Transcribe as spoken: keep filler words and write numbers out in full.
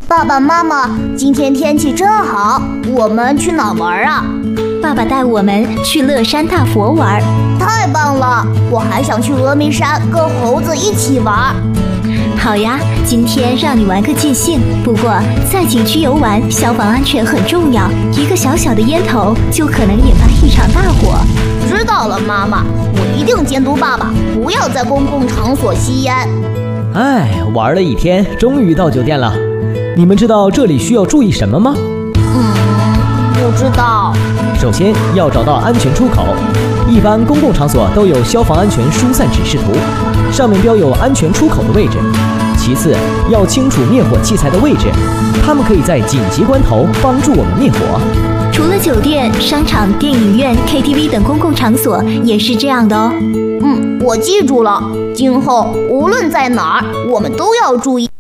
爸爸妈妈，今天天气真好，我们去哪玩啊？ 爸爸带我们去乐山大佛玩。 太棒了！我还想去峨眉山跟猴子一起玩。 好呀，今天让你玩个尽兴。不过在景区游玩，消防安全很重要，一个小小的烟头就可能引发一场大火。 知道了，妈妈，我一定监督爸爸，不要在公共场所吸烟。 哎，玩了一天，终于到酒店了。你们知道这里需要注意什么吗？ 嗯，不知道。 首先要找到安全出口，一般公共场所都有消防安全疏散指示图，上面标有安全出口的位置。其次，要清楚灭火器材的位置，它们可以在紧急关头帮助我们灭火。 除了酒店、商场、电影院、K T V 等公共场所也是这样的哦。 嗯，我记住了，今后无论在哪儿，我们都要注意。